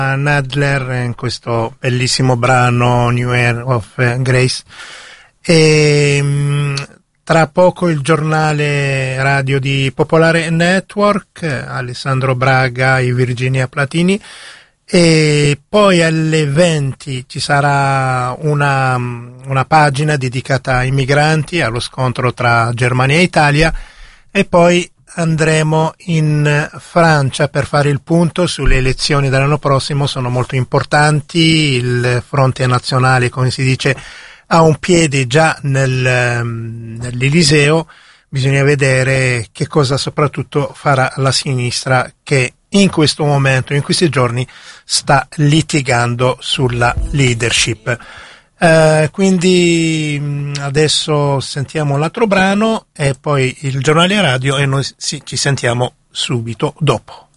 Nadler in questo bellissimo brano New Air of Grace. E tra poco il giornale radio di Popolare Network, Alessandro Braga e Virginia Platini, e poi alle 20 ci sarà una pagina dedicata ai migranti, allo scontro tra Germania e Italia, e poi andremo in Francia per fare il punto sulle elezioni dell'anno prossimo. Sono molto importanti, il fronte nazionale, come si dice, ha un piede già nell'Eliseo. Bisogna vedere che cosa soprattutto farà la sinistra, che in questo momento, in questi giorni, sta litigando sulla leadership. Quindi adesso sentiamo l'altro brano e poi il giornale radio, e noi ci sentiamo subito dopo.